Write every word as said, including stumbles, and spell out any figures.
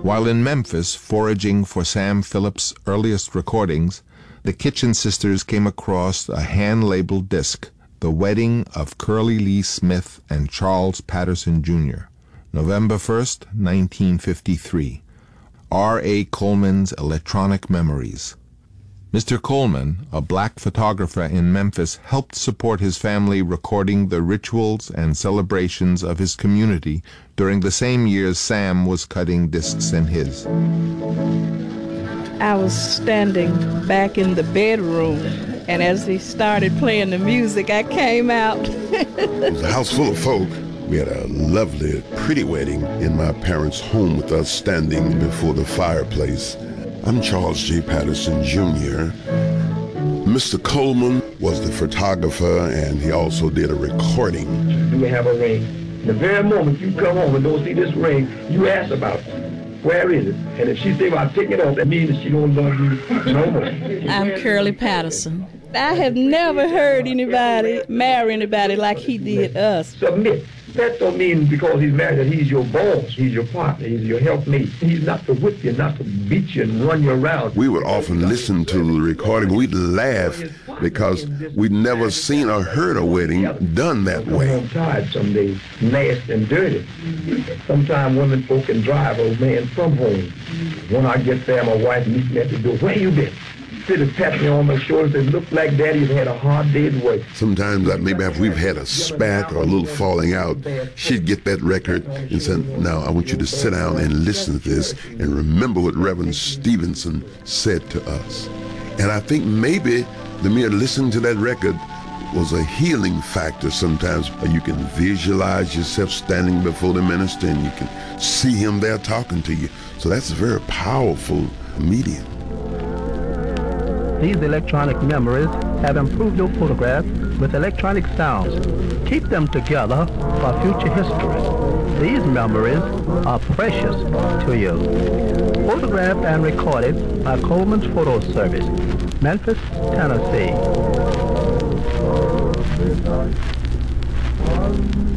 While in Memphis foraging for Sam Phillips' earliest recordings, the Kitchen Sisters came across a hand-labeled disc, The Wedding of Curly Lee Smith and Charles Patterson, Junior, November first, nineteen fifty-three. R A Coleman's Electronic Memories. Mister Coleman, a black photographer in Memphis, helped support his family recording the rituals and celebrations of his community during the same years Sam was cutting discs in his. I was standing back in the bedroom, and as he started playing the music, I came out. It was a house full of folk. We had a lovely, pretty wedding in my parents' home with us standing before the fireplace. I'm Charles J. Patterson, Junior Mister Coleman was the photographer, and he also did a recording. Do we have a ring? The very moment you come home and don't see this ring, you ask about it. Where is it? And if she say, well, I'm taking it off, that means that she don't love you no more. I'm Curly Patterson. I have never heard anybody marry anybody like he did us. Submit. That don't mean because he's married that he's your boss, he's your partner, he's your helpmate. He's not to whip you, not to beat you and run you around. We would often listen to the recording. We'd laugh because we'd never seen or heard a wedding done that way. I'm tired some days, nasty and dirty. Sometimes women folk can drive a man from home. When I get there, my wife meets me at the door. Where you been? Sit and pat me on my shoulder and look like Daddy's had a hard day's work. Sometimes, like maybe after we've had a spat or a little falling out, she'd get that record and say, now I want you to sit down and listen to this and remember what Reverend Stevenson said to us. And I think maybe the mere listening to that record was a healing factor sometimes. You can visualize yourself standing before the minister and you can see him there talking to you. So that's a very powerful medium. These electronic memories have improved your photographs with electronic sounds. Keep them together for future history. These memories are precious to you. Photographed and recorded by Coleman's Photo Service, Memphis, Tennessee.